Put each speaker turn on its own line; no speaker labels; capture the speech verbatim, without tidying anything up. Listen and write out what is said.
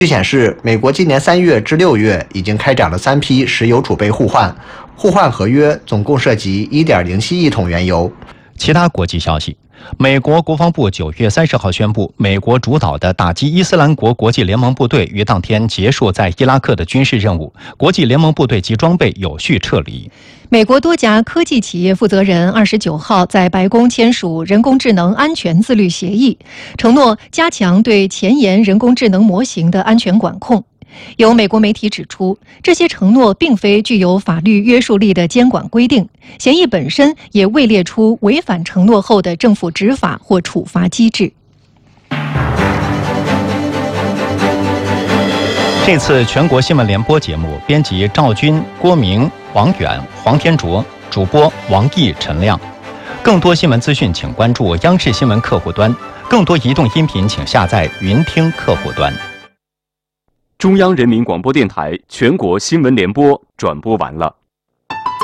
据显示，美国今年三月至六月已经开展了三批石油储备互换，互换合约总共涉及 一点零七亿桶原油。
其他国际消息。美国国防部九月三十号宣布，美国主导的打击伊斯兰国国际联盟部队于当天结束在伊拉克的军事任务，国际联盟部队及装备有序撤离。
美国多家科技企业负责人二十九号在白宫签署人工智能安全自律协议，承诺加强对前沿人工智能模型的安全管控。有美国媒体指出，这些承诺并非具有法律约束力的监管规定，协议本身也未列出违反承诺后的政府执法或处罚机制。
这次全国新闻联播节目，编辑赵军、郭明、王远、黄天卓，主播王毅、陈亮。更多新闻资讯，请关注央视新闻客户端；更多移动音频，请下载云听客户端。
中央人民广播电台全国新闻联播转播完了。